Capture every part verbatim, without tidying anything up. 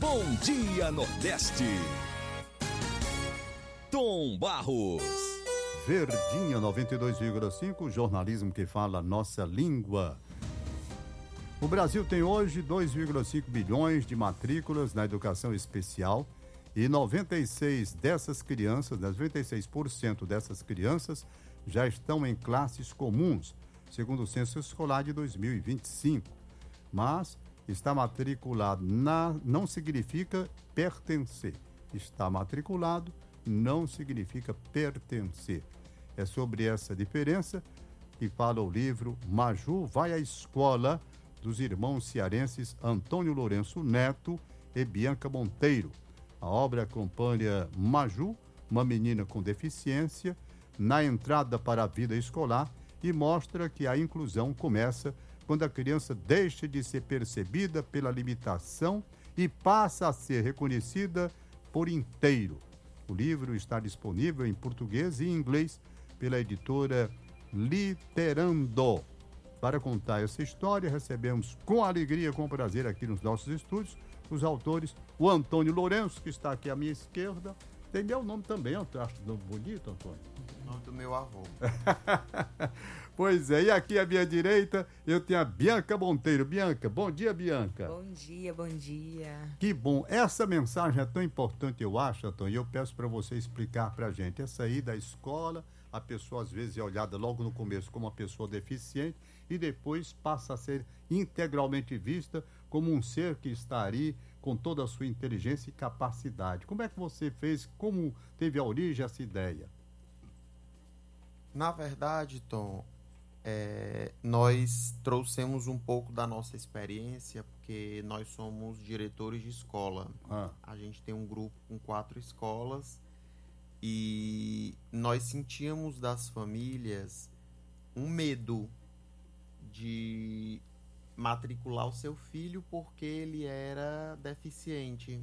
Bom Dia Nordeste. Tom Barros. Verdinha noventa e dois vírgula cinco, jornalismo que fala nossa língua. O Brasil tem hoje dois vírgula cinco bilhões de matrículas na educação especial e noventa e seis dessas crianças, noventa e seis por cento dessas crianças já estão em classes comuns, segundo o censo escolar de dois mil e vinte e cinco. Mas estar matriculado na, não significa pertencer. Estar matriculado não significa pertencer. É sobre essa diferença que fala o livro Maju vai à escola, dos irmãos cearenses Antônio Lourenço Neto e Bianca Monteiro. A obra acompanha Maju, uma menina com deficiência, na entrada para a vida escolar e mostra que a inclusão começa quando a criança deixa de ser percebida pela limitação e passa a ser reconhecida por inteiro. O livro está disponível em português e inglês pela editora Literando. Para contar essa história, recebemos com alegria, com prazer aqui nos nossos estúdios, os autores, o Antônio Lourenço, que está aqui à minha esquerda. Tem meu nome também, eu acho nome bonito, Antônio. O nome do meu avô. Pois é, e aqui à minha direita eu tenho a Bianca Monteiro. Bianca, bom dia, Bianca. Bom dia, bom dia. Que bom. Essa mensagem é tão importante, eu acho, Antônio, e eu peço para você explicar para a gente. Essa aí da escola, a pessoa às vezes é olhada logo no começo como uma pessoa deficiente e depois passa a ser integralmente vista como um ser que está ali com toda a sua inteligência e capacidade. Como é que você fez, como teve a origem essa ideia? Na verdade, Tom, é, nós trouxemos um pouco da nossa experiência, porque nós somos diretores de escola. Ah. A gente tem um grupo com quatro escolas e nós sentíamos das famílias um medo de matricular o seu filho porque ele era deficiente.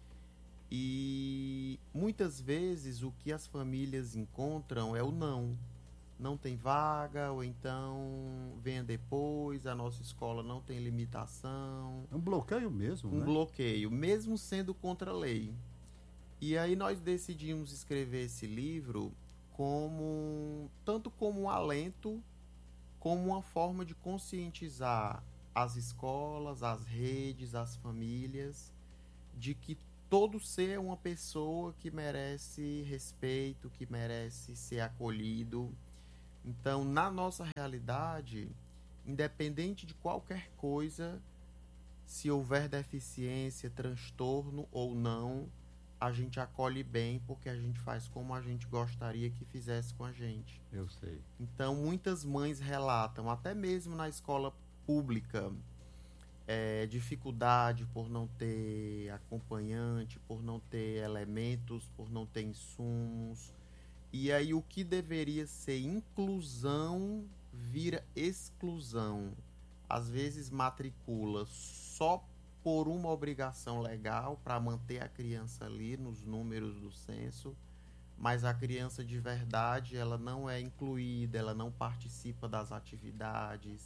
E muitas vezes o que as famílias encontram é o não. Não tem vaga, ou então venha depois, a nossa escola não tem limitação. É um bloqueio mesmo, Um né? bloqueio, mesmo sendo contra a lei. E aí nós decidimos escrever esse livro como tanto como um alento, como uma forma de conscientizar as escolas, as redes, as famílias, de que todo ser é uma pessoa que merece respeito, que merece ser acolhido. Então, na nossa realidade, independente de qualquer coisa, se houver deficiência, transtorno ou não, a gente acolhe bem porque a gente faz como a gente gostaria que fizesse com a gente. Eu sei. Então, muitas mães relatam, até mesmo na escola pública, é, dificuldade por não ter acompanhante, por não ter elementos, por não ter insumos. E aí o que deveria ser inclusão vira exclusão. Às vezes matricula só por uma obrigação legal para manter a criança ali nos números do censo, mas a criança de verdade ela não é incluída, ela não participa das atividades.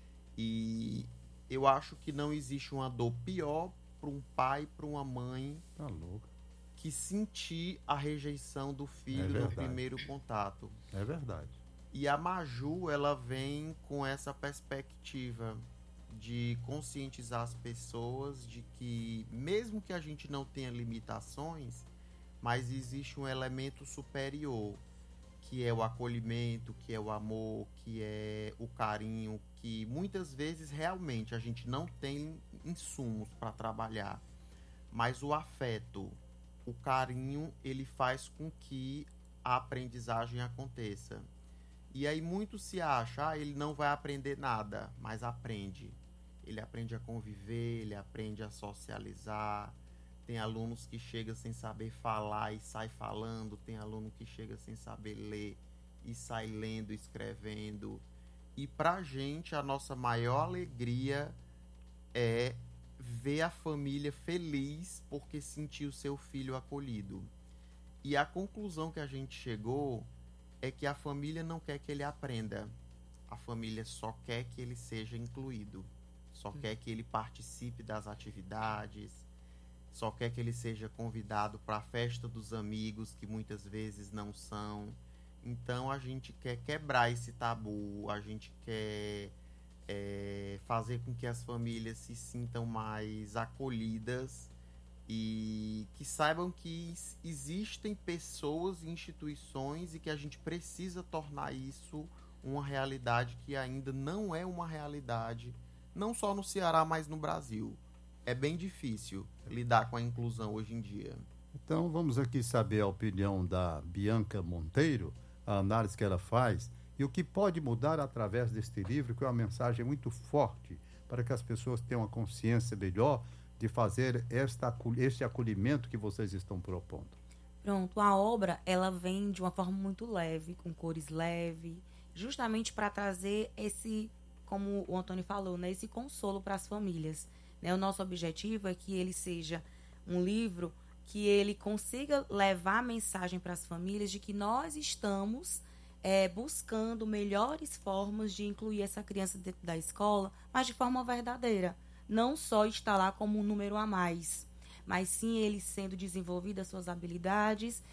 E eu acho que não existe uma dor pior para um pai, para uma mãe, Tá louco. que sentir a rejeição do É filho no verdade. primeiro contato. É verdade. E a Maju, ela vem com essa perspectiva de conscientizar as pessoas de que, mesmo que a gente não tenha limitações, mas existe um elemento superior, que é o acolhimento, que é o amor, que é o carinho, que muitas vezes realmente a gente não tem insumos para trabalhar, mas o afeto, o carinho, ele faz com que a aprendizagem aconteça. E aí muito se acha, ah, ele não vai aprender nada, mas aprende. Ele aprende a conviver, ele aprende a socializar. Tem alunos que chegam sem saber falar e sai falando, tem aluno que chega sem saber ler e sai lendo, escrevendo. E pra gente, a nossa maior alegria é ver a família feliz porque sentiu seu filho acolhido. E a conclusão que a gente chegou é que a família não quer que ele aprenda. A família só quer que ele seja incluído. Só quer que ele participe das atividades. só quer que ele seja convidado para a festa dos amigos, que muitas vezes não são. Então a gente quer quebrar esse tabu, a gente quer é, fazer com que as famílias se sintam mais acolhidas e que saibam que existem pessoas e instituições e que a gente precisa tornar isso uma realidade que ainda não é uma realidade, não só no Ceará, mas no Brasil. É bem difícil lidar com a inclusão hoje em dia. Então vamos aqui saber a opinião da Bianca Monteiro, a análise que ela faz e o que pode mudar através deste livro, que é uma mensagem muito forte para que as pessoas tenham uma consciência melhor de fazer esta, este acolhimento que vocês estão propondo. Pronto, a obra ela vem de uma forma muito leve, com cores leves, justamente para trazer esse, como o Antônio falou, né, esse consolo para as famílias. Né? O nosso objetivo é que ele seja um livro que ele consiga levar a mensagem para as famílias de que nós estamos é, buscando melhores formas de incluir essa criança dentro da escola, mas de forma verdadeira. Não só estar lá como um número a mais, mas sim ele sendo desenvolvido as suas habilidades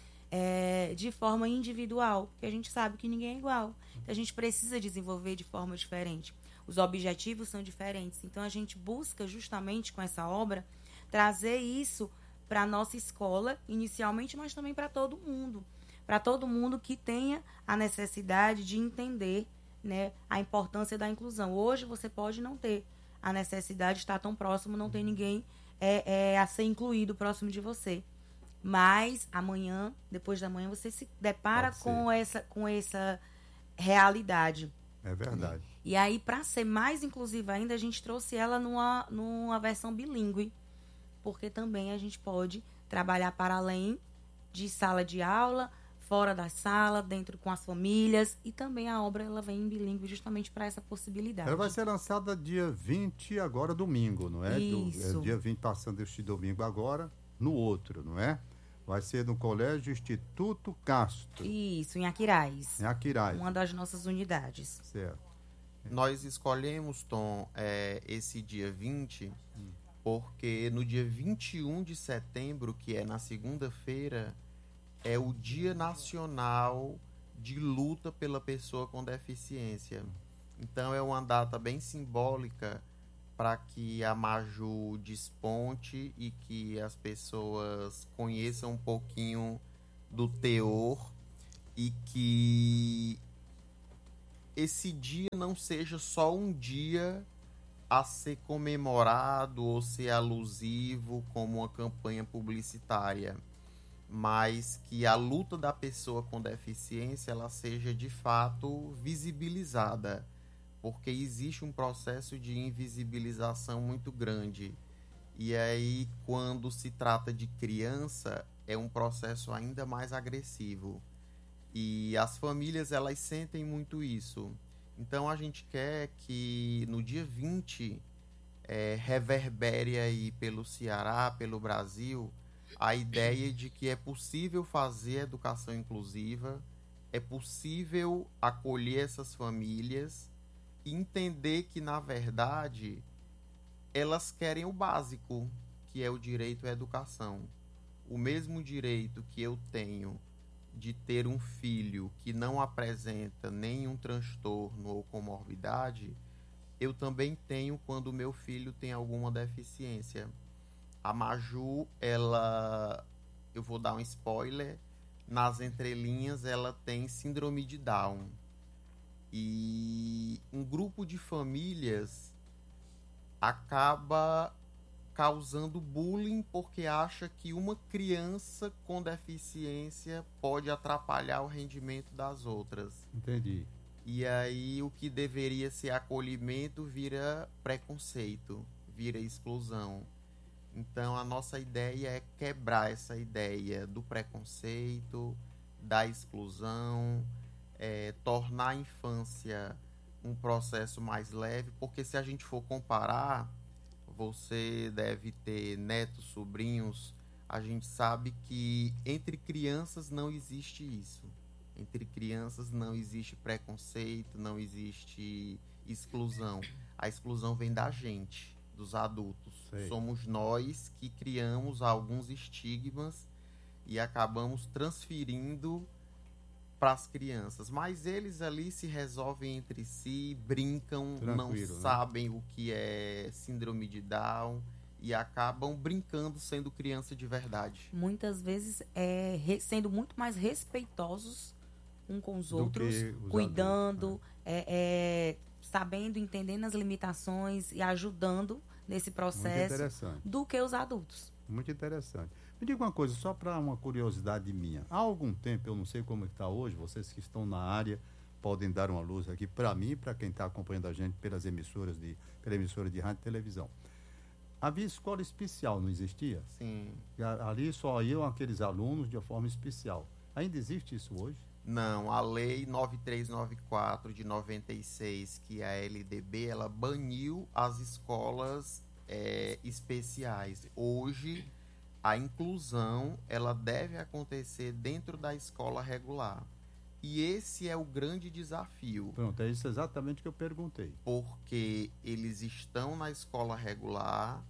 é, de forma individual, porque a gente sabe que ninguém é igual. Então, a gente precisa desenvolver de forma diferente. Os objetivos são diferentes. Então, a gente busca justamente com essa obra trazer isso para a nossa escola, inicialmente, mas também para todo mundo. Para todo mundo que tenha a necessidade de entender, né, a importância da inclusão. Hoje você pode não ter a necessidade de estar tão próximo, não tem ninguém é, é, a ser incluído próximo de você. Mas amanhã, depois da manhã, você se depara com essa, com essa realidade. É verdade. E aí, para ser mais inclusiva ainda, a gente trouxe ela numa, numa versão bilíngue, porque também a gente pode trabalhar para além de sala de aula, fora da sala, dentro com as famílias, e também a obra ela vem em bilíngue justamente para essa possibilidade. Ela vai ser lançada dia vinte, agora domingo, não é? Isso. Do, é dia vinte, passando este domingo agora, no outro, não é? Vai ser no Colégio Instituto Castro. Isso, em Aquiraz. Em Aquiraz. Uma das nossas unidades. Certo. Nós escolhemos, Tom, é, esse dia vinte, hum. porque no dia vinte e um de setembro, que é na segunda-feira, é o Dia Nacional de Luta pela Pessoa com Deficiência. Então é uma data bem simbólica para que a Maju desponte e que as pessoas conheçam um pouquinho do teor e que esse dia não seja só um dia a ser comemorado ou ser alusivo como uma campanha publicitária, mas que a luta da pessoa com deficiência ela seja de fato visibilizada, porque existe um processo de invisibilização muito grande. E aí, quando se trata de criança, é um processo ainda mais agressivo. E as famílias, elas sentem muito isso. Então, a gente quer que no dia vinte, é, reverbere aí pelo Ceará, pelo Brasil, a ideia de que é possível fazer educação inclusiva, é possível acolher essas famílias e entender que, na verdade, elas querem o básico, que é o direito à educação. O mesmo direito que eu tenho de ter um filho que não apresenta nenhum transtorno ou comorbidade, eu também tenho quando meu filho tem alguma deficiência. A Maju, ela, eu vou dar um spoiler, nas entrelinhas ela tem síndrome de Down. E um grupo de famílias acaba causando bullying porque acha que uma criança com deficiência pode atrapalhar o rendimento das outras. Entendi. E aí o que deveria ser acolhimento vira preconceito, vira exclusão. Então a nossa ideia é quebrar essa ideia do preconceito, da exclusão, é, tornar a infância um processo mais leve, porque se a gente for comparar, você deve ter netos, sobrinhos, a gente sabe que entre crianças não existe isso. Entre crianças não existe preconceito, não existe exclusão. A exclusão vem da gente, dos adultos. Sei. Somos nós que criamos alguns estigmas e acabamos transferindo para as crianças. Mas eles ali se resolvem entre si, brincam, Tranquilo, não né? sabem o que é síndrome de Down e acabam brincando sendo criança de verdade. Muitas vezes é, re- sendo muito mais respeitosos um com os Do outros, que os cuidando, adultos, é, é, sabendo, entendendo as limitações e ajudando nesse Muito processo interessante. do que os adultos. Muito interessante. Me diga uma coisa, só para uma curiosidade minha. Há algum tempo, eu não sei como está hoje, vocês que estão na área podem dar uma luz aqui para mim e para quem está acompanhando a gente pelas emissoras de, pela emissora de rádio e televisão. Havia escola especial, não existia? Sim. E a- ali só iam aqueles alunos de forma especial. Ainda existe isso hoje? Não, a lei nove três nove quatro de noventa e seis, que é a L D B, ela baniu as escolas é, especiais. Hoje, a inclusão ela deve acontecer dentro da escola regular. E esse é o grande desafio, Pronto, é isso exatamente que eu perguntei. porque eles estão na escola regular,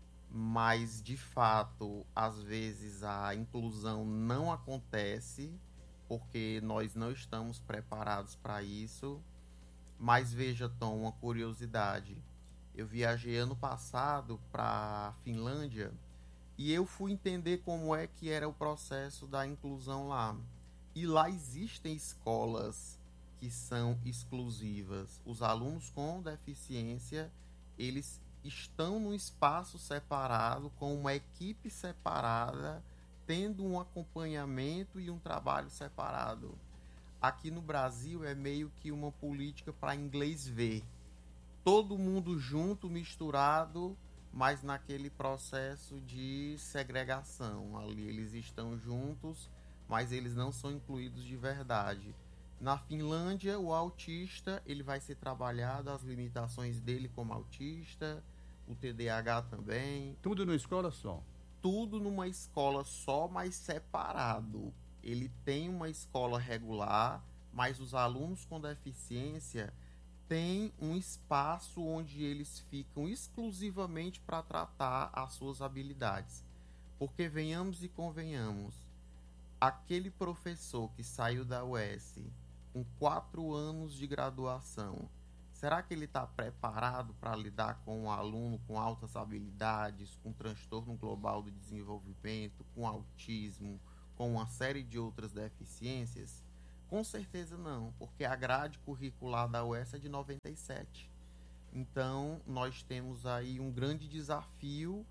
mas de fato, às vezes a inclusão não acontece, porque nós não estamos preparados para isso. Mas veja, Tom, uma curiosidade. Eu viajei ano passado para a Finlândia e eu fui entender como é que era o processo da inclusão lá. E lá existem escolas que são exclusivas. Os alunos com deficiência, eles estão num espaço separado, com uma equipe separada, tendo um acompanhamento e um trabalho separado. Aqui no Brasil é meio que uma política para inglês ver. Todo mundo junto, misturado, mas naquele processo de segregação. Ali eles estão juntos, mas eles não são incluídos de verdade. Na Finlândia, o autista ele vai ser trabalhado, as limitações dele como autista, o T D A H também. Tudo numa escola só. Tudo numa escola só, mas separado. Ele tem uma escola regular, mas os alunos com deficiência têm um espaço onde eles ficam exclusivamente para tratar as suas habilidades. Porque venhamos e convenhamos, aquele professor que saiu da U E S com quatro anos de graduação, será que ele está preparado para lidar com um aluno com altas habilidades, com transtorno global do desenvolvimento, com autismo, com uma série de outras deficiências? Com certeza não, porque a grade curricular da U E S é de noventa e sete. Então, nós temos aí um grande desafio,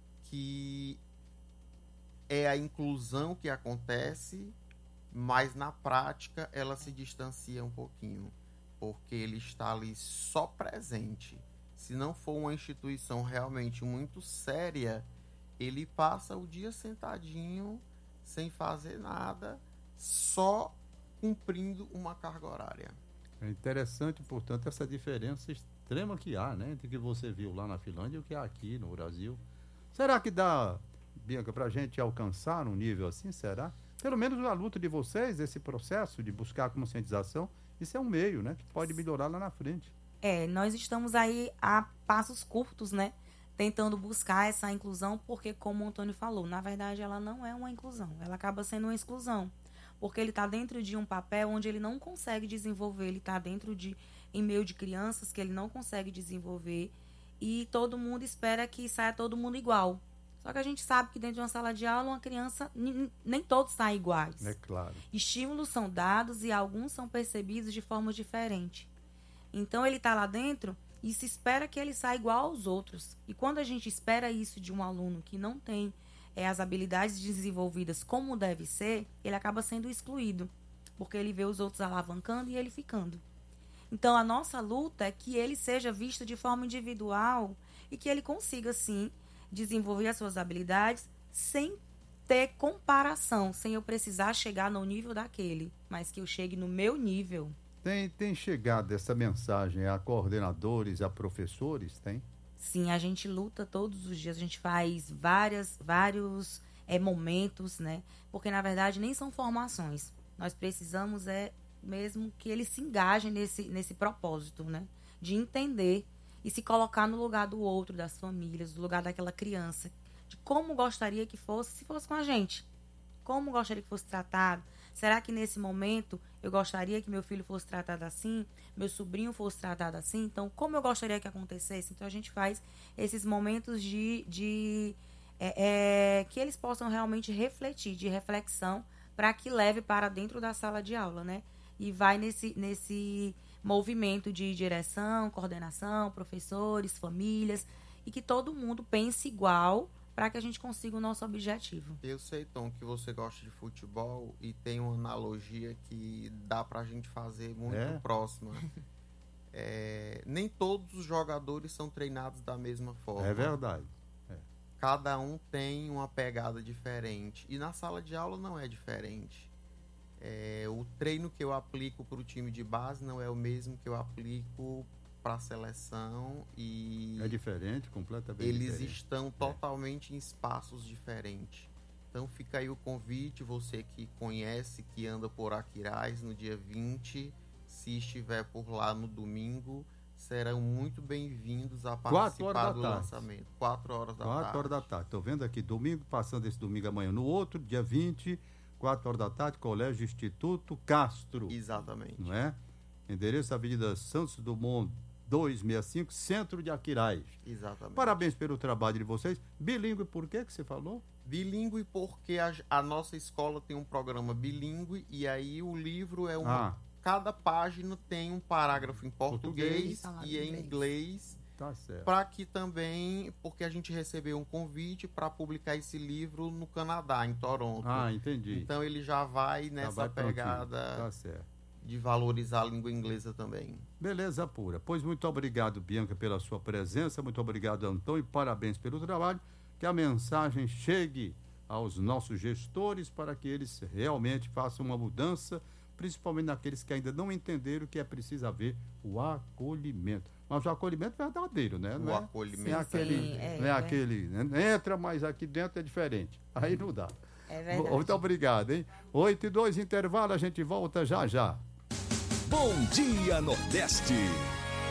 que é a inclusão que acontece, mas na prática ela se distancia um pouquinho, porque ele está ali só presente. Se não for uma instituição realmente muito séria, ele passa o dia sentadinho, sem fazer nada, só cumprindo uma carga horária. É interessante, portanto, essa diferença extrema que há, né? Entre o que você viu lá na Finlândia e o que há aqui no Brasil. Será que dá, Bianca, para a gente alcançar um nível assim, será? Pelo menos a luta de vocês, esse processo de buscar a conscientização, isso é um meio, né? Que pode melhorar lá na frente. É, nós estamos aí a passos curtos, né? Tentando buscar essa inclusão, porque, como o Antônio falou, na verdade ela não é uma inclusão, ela acaba sendo uma exclusão. Porque ele está dentro de um papel onde ele não consegue desenvolver, ele está dentro de, em meio de crianças que ele não consegue desenvolver, e todo mundo espera que saia todo mundo igual. Só que a gente sabe que dentro de uma sala de aula, uma criança, n- nem todos saem iguais. É claro. Estímulos são dados e alguns são percebidos de forma diferente. Então ele está lá dentro e se espera que ele saia igual aos outros. E quando a gente espera isso de um aluno que não tem é, as habilidades desenvolvidas como deve ser, ele acaba sendo excluído, porque ele vê os outros alavancando e ele ficando. Então a nossa luta é que ele seja visto de forma individual e que ele consiga, sim, desenvolver as suas habilidades sem ter comparação, sem eu precisar chegar no nível daquele, mas que eu chegue no meu nível. Tem, tem chegado essa mensagem a coordenadores, a professores, tem? Sim, a gente luta todos os dias, a gente faz várias, vários é, momentos, né? Porque, na verdade, nem são formações. Nós precisamos é mesmo que eles se engajem nesse, nesse propósito, né? De entender e se colocar no lugar do outro, das famílias, no lugar daquela criança, de como gostaria que fosse, se fosse com a gente. Como gostaria que fosse tratado? Será que nesse momento eu gostaria que meu filho fosse tratado assim? Meu sobrinho fosse tratado assim? Então, como eu gostaria que acontecesse? Então, a gente faz esses momentos de... de é, é, que eles possam realmente refletir, de reflexão, para que leve para dentro da sala de aula, né? E vai nesse... nesse movimento de direção, coordenação, professores, famílias, e que todo mundo pense igual para que a gente consiga o nosso objetivo. Eu sei, Tom, que você gosta de futebol e tem uma analogia que dá pra gente fazer muito é? próxima. É, nem todos os jogadores são treinados da mesma forma. É verdade. É. Cada um tem uma pegada diferente. E na sala de aula não é diferente. É, o treino que eu aplico para o time de base não é o mesmo que eu aplico para a seleção e é diferente, completamente eles diferente. estão totalmente é. em espaços diferentes. Então fica aí o convite, você que conhece, que anda por Aquiraz no dia vinte, se estiver por lá no domingo, serão muito bem-vindos a participar do tarde. lançamento. Quatro horas da Quatro tarde. horas da tarde. Estou vendo aqui, domingo, passando esse domingo amanhã. No outro, dia vinte, quatro horas da tarde, Colégio Instituto Castro. Exatamente. Não é? Endereço Avenida Santos Dumont duzentos e sessenta e cinco, centro de Aquiraz. Exatamente. Parabéns pelo trabalho de vocês. Bilíngue, por que que você falou? Bilíngue porque a, a nossa escola tem um programa bilíngue e aí o livro é uma... Ah. Cada página tem um parágrafo em português, português e em inglês. Tá certo. Para que também, porque a gente recebeu um convite para publicar esse livro no Canadá, em Toronto. Ah, entendi. Então ele já vai nessa já vai pegada tá certo. de valorizar a língua inglesa também. Beleza pura. Pois muito obrigado, Bianca, pela sua presença. Muito obrigado, Antônio, e parabéns pelo trabalho. Que a mensagem chegue aos nossos gestores para que eles realmente façam uma mudança, principalmente naqueles que ainda não entenderam que é preciso haver o acolhimento. Mas o acolhimento verdadeiro, né? O não é, acolhimento. não é aquele, Sim, é, não é é. aquele, né? Entra, mas aqui dentro é diferente. Aí não dá. É verdade. Muito obrigado, hein? oito e dois, intervalo, a gente volta já já. Bom Dia Nordeste.